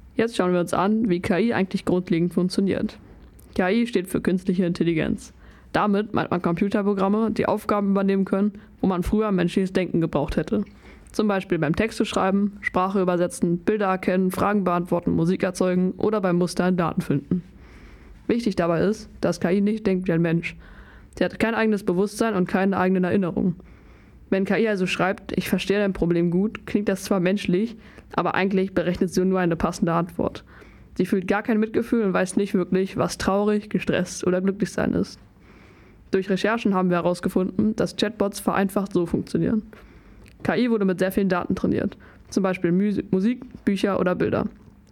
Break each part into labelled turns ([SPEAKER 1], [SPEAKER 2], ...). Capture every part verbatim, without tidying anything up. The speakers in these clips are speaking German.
[SPEAKER 1] Jetzt schauen wir uns an, wie K I eigentlich grundlegend funktioniert. K I steht für künstliche Intelligenz. Damit meint man Computerprogramme, die Aufgaben übernehmen können, wo man früher menschliches Denken gebraucht hätte. Zum Beispiel beim Texte schreiben, Sprache übersetzen, Bilder erkennen, Fragen beantworten, Musik erzeugen oder beim Muster in Daten finden. Wichtig dabei ist, dass K I nicht denkt wie ein Mensch. Sie hat kein eigenes Bewusstsein und keine eigenen Erinnerungen. Wenn K I also schreibt, ich verstehe dein Problem gut, klingt das zwar menschlich, aber eigentlich berechnet sie nur eine passende Antwort. Sie fühlt gar kein Mitgefühl und weiß nicht wirklich, was traurig, gestresst oder glücklich sein ist. Durch Recherchen haben wir herausgefunden, dass Chatbots vereinfacht so funktionieren. K I wurde mit sehr vielen Daten trainiert, zum Beispiel Musik, Bücher oder Bilder.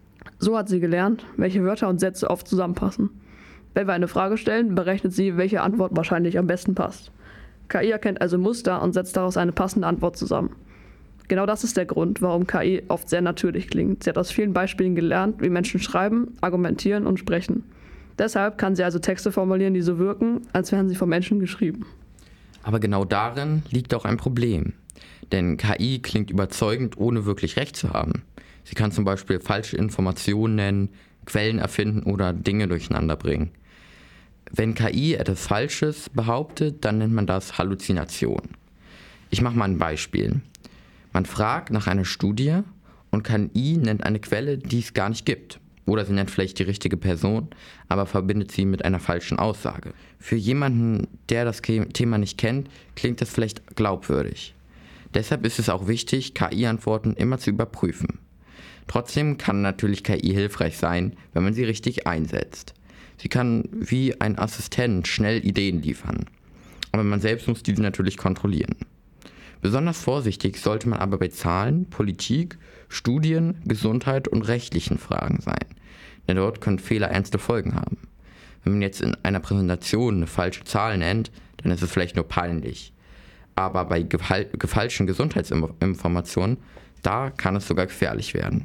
[SPEAKER 1] So hat sie gelernt, welche Wörter und Sätze oft zusammenpassen. Wenn wir eine Frage stellen, berechnet sie, welche Antwort wahrscheinlich am besten passt. K I erkennt also Muster und setzt daraus eine passende Antwort zusammen. Genau das ist der Grund, warum K I oft sehr natürlich klingt. Sie hat aus vielen Beispielen gelernt, wie Menschen schreiben, argumentieren und sprechen. Deshalb kann sie also Texte formulieren, die so wirken, als wären sie von Menschen geschrieben.
[SPEAKER 2] Aber genau darin liegt auch ein Problem. Denn K I klingt überzeugend, ohne wirklich recht zu haben. Sie kann zum Beispiel falsche Informationen nennen, Quellen erfinden oder Dinge durcheinander bringen. Wenn K I etwas Falsches behauptet, dann nennt man das Halluzination. Ich mache mal ein Beispiel. Man fragt nach einer Studie und K I nennt eine Quelle, die es gar nicht gibt. Oder sie nennt vielleicht die richtige Person, aber verbindet sie mit einer falschen Aussage. Für jemanden, der das Thema nicht kennt, klingt das vielleicht glaubwürdig. Deshalb ist es auch wichtig, K I-Antworten immer zu überprüfen. Trotzdem kann natürlich K I hilfreich sein, wenn man sie richtig einsetzt. Sie kann wie ein Assistent schnell Ideen liefern. Aber man selbst muss diese natürlich kontrollieren. Besonders vorsichtig sollte man aber bei Zahlen, Politik, Studien, Gesundheit und rechtlichen Fragen sein. Denn dort können Fehler ernste Folgen haben. Wenn man jetzt in einer Präsentation eine falsche Zahl nennt, dann ist es vielleicht nur peinlich. Aber bei gefälschten Gesundheitsinformationen, da kann es sogar gefährlich werden.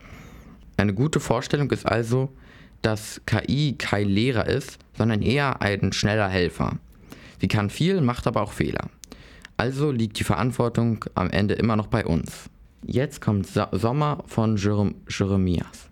[SPEAKER 2] Eine gute Vorstellung ist also, dass K I kein Lehrer ist, sondern eher ein schneller Helfer. Sie kann viel, macht aber auch Fehler. Also liegt die Verantwortung am Ende immer noch bei uns. Jetzt kommt Sommer von Jeremias.